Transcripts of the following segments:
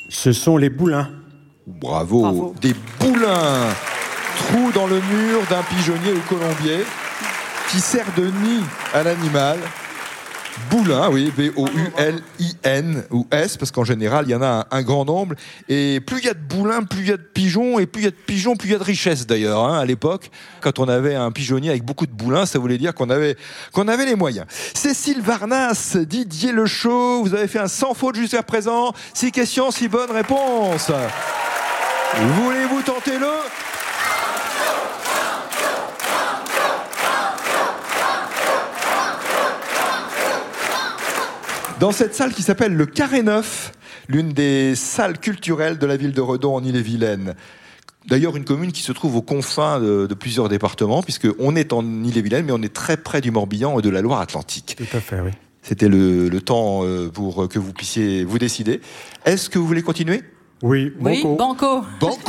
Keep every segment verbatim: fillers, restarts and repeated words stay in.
Ce sont les boulins. Bravo. Bravo. Des boulins. Trou dans le mur d'un pigeonnier ou colombier qui sert de nid à l'animal. Boulin, oui, B O U L I N ou S, parce qu'en général, il y en a un, un grand nombre. Et plus il y a de boulins, plus il y a de pigeons. Et plus il y a de pigeons, plus il y a de richesse, d'ailleurs. Hein, à l'époque, quand on avait un pigeonnier avec beaucoup de boulins, ça voulait dire qu'on avait, qu'on avait les moyens. Cécile Varnas, Didier Lechaud, vous avez fait un sans faute jusqu'à présent. Six questions, six bonnes réponses. Voulez-vous tenter le... Dans cette salle qui s'appelle le Carré Neuf, l'une des salles culturelles de la ville de Redon en Ille-et-Vilaine. D'ailleurs, une commune qui se trouve aux confins de, de plusieurs départements, puisqu'on est en Ille-et-Vilaine, mais on est très près du Morbihan et de la Loire-Atlantique. Tout à fait, oui. C'était le, le temps pour que vous puissiez vous décider. Est-ce que vous voulez continuer ? Oui, Oui, banco. banco. Banco !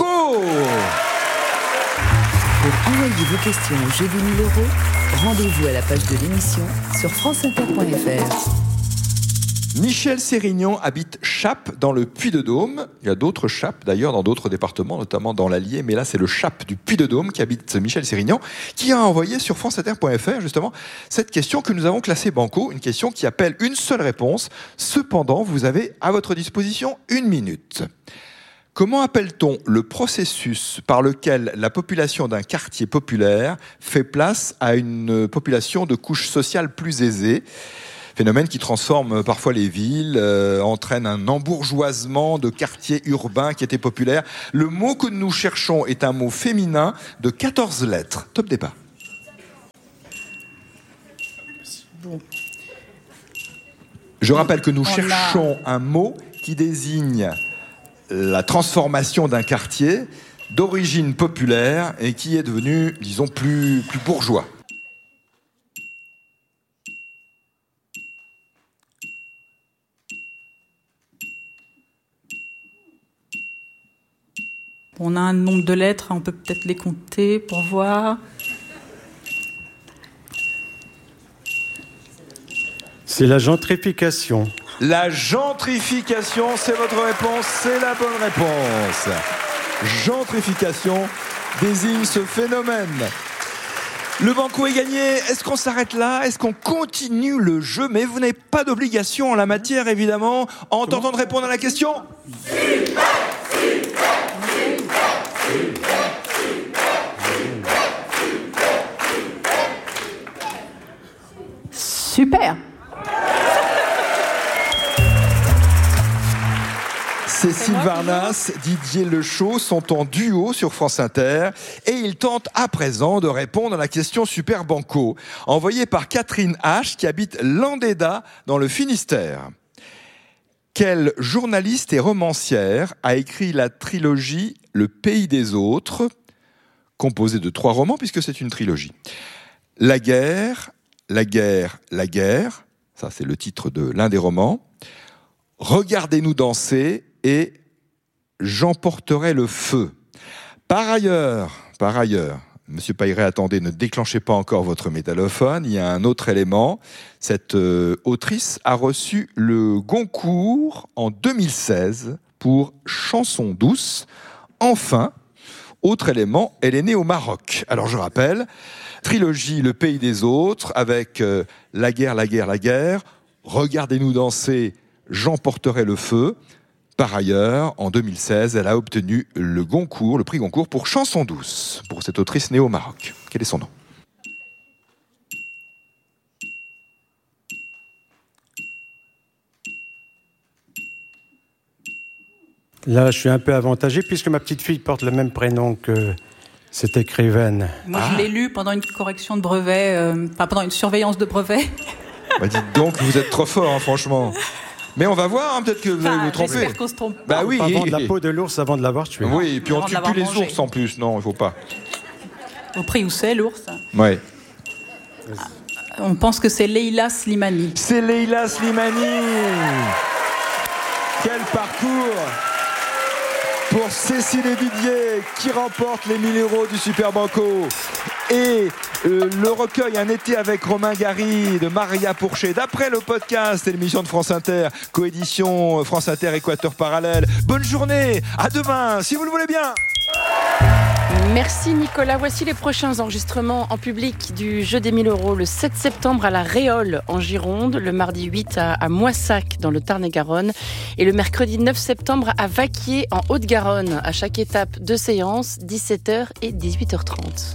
Pour envoyer vos questions au jeu des mille euros, rendez-vous à la page de l'émission sur franceinter point f r. Michel Sérignon habite Chappes dans le Puy-de-Dôme. Il y a d'autres Chappes d'ailleurs dans d'autres départements, notamment dans l'Allier, mais là c'est le Chappes du Puy-de-Dôme qui habite Michel Sérignon, qui a envoyé sur franceinter point f r justement cette question que nous avons classée banco, une question qui appelle une seule réponse. Cependant, vous avez à votre disposition une minute. Comment appelle-t-on le processus par lequel la population d'un quartier populaire fait place à une population de couche sociale plus aisée ? Phénomène qui transforme parfois les villes, euh, entraîne un embourgeoisement de quartiers urbains qui étaient populaires. Le mot que nous cherchons est un mot féminin de quatorze lettres. Top départ. Bon. Je rappelle que nous On cherchons a... un mot qui désigne la transformation d'un quartier d'origine populaire et qui est devenu, disons, plus, plus bourgeois. On a un nombre de lettres, on peut peut-être les compter pour voir. C'est la gentrification. La gentrification, c'est votre réponse, c'est la bonne réponse. Gentrification désigne ce phénomène. Le banco est gagné. Est-ce qu'on s'arrête là ? Est-ce qu'on continue le jeu ? Mais vous n'avez pas d'obligation en la matière, évidemment, en tentant de répondre à la question. Super. Cécile Varnas, Didier Lechaud sont en duo sur France Inter et ils tentent à présent de répondre à la question Super Banco, envoyée par Catherine H qui habite Landéda dans le Finistère. Quelle journaliste et romancière a écrit la trilogie Le Pays des Autres, composée de trois romans puisque c'est une trilogie. La guerre, la guerre, la guerre, ça c'est le titre de l'un des romans. Regardez-nous danser et j'emporterai le feu. Par ailleurs, par ailleurs, Monsieur Pailleret, attendez, ne déclenchez pas encore votre métallophone. Il y a un autre élément. Cette euh, autrice a reçu le Goncourt en deux mille seize pour Chanson douce. Enfin, autre élément, elle est née au Maroc. Alors je rappelle, trilogie Le Pays des Autres avec euh, La guerre, la guerre, la guerre. Regardez-nous danser, j'emporterai le feu. Par ailleurs, en deux mille seize, elle a obtenu le Goncourt, le prix Goncourt pour Chanson douce, pour cette autrice née au Maroc. Quel est son nom ? Là, je suis un peu avantagé puisque ma petite fille porte le même prénom que cette écrivaine. Moi, Ah. je l'ai lu pendant une correction de brevet, euh, enfin pendant une surveillance de brevet. Bah dites donc, vous êtes trop fort, hein, franchement. Mais on va voir, hein, peut-être que vous allez Enfin, vous tromper. j'espère qu'on se trompe pas. Bah oui. Pas vendre la peau de l'ours avant de l'avoir tué. Oui, et puis on Avant de tue l'avoir plus les mangé. ours en plus. Non, il faut pas. Au prix où c'est, l'ours. Ouais. On pense que c'est Leila Slimani. C'est Leila Slimani. Quel parcours pour Cécile et Didier qui remportent les mille euros du Super Banco. et euh, le recueil Un été avec Romain Gary de Maria Pourchet, d'après le podcast et l'émission de France Inter, coédition France Inter Équateur Parallèle. Bonne journée, à demain, si vous le voulez bien. Merci Nicolas. Voici les prochains enregistrements en public du Jeu des mille euros. Le sept septembre à la Réole en Gironde, le mardi huit à, à Moissac dans le Tarn-et-Garonne et le mercredi neuf septembre à Vaquier en Haute-Garonne. À chaque étape, deux séances, dix-sept heures et dix-huit heures trente.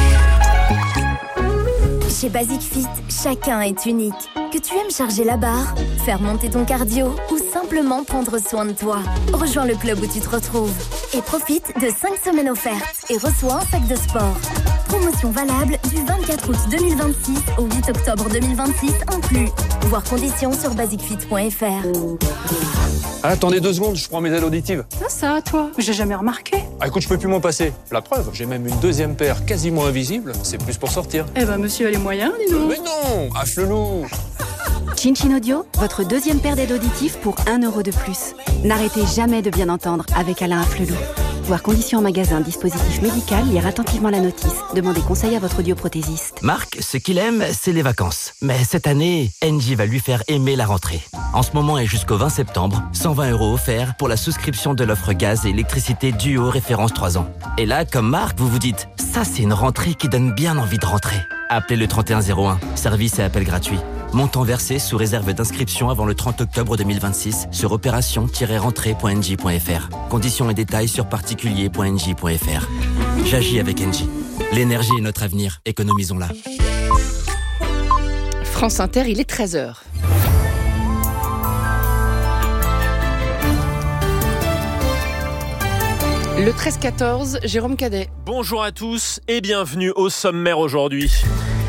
Chez Basic Fit, chacun est unique. Que tu aimes charger la barre, faire monter ton cardio ou simplement prendre soin de toi, rejoins le club où tu te retrouves et profite de cinq semaines offertes et reçois un sac de sport. Promotion valable du vingt-quatre août deux mille vingt-six au huit octobre deux mille vingt-six inclus. Voir conditions sur basic fit point f r. Ah, attendez deux secondes, je prends mes aides auditives. Ah, ça, toi, j'ai jamais remarqué. Ah, écoute, je peux plus m'en passer. La preuve, j'ai même une deuxième paire quasiment invisible. C'est plus pour sortir. Eh ben, monsieur a les moyens, dis donc. Mais non, affle-loup. Chin-Chin Audio, votre deuxième paire d'aides auditives pour un euro de plus. N'arrêtez jamais de bien entendre avec Alain Afflelou. Voir conditions en magasin, dispositif médical, lire attentivement la notice. Demandez conseil à votre audioprothésiste. Marc, ce qu'il aime, c'est les vacances. Mais cette année, Engie va lui faire aimer la rentrée. En ce moment et jusqu'au vingt septembre, cent vingt euros offerts pour la souscription de l'offre gaz et électricité Duo référence trois ans. Et là, comme Marc, vous vous dites, ça c'est une rentrée qui donne bien envie de rentrer. Appelez le trente et un zéro un, service et appel gratuit. Montant versé sous réserve d'inscription avant le trente octobre deux mille vingt-six sur opération tiret rentrée point n j point f r. Conditions et détails sur particulier point n j point f r. J'agis avec Engie. L'énergie est notre avenir, économisons-la. France Inter, il est treize heures. Le treize quatorze, Jérôme Cadet. Bonjour à tous et bienvenue au sommaire aujourd'hui.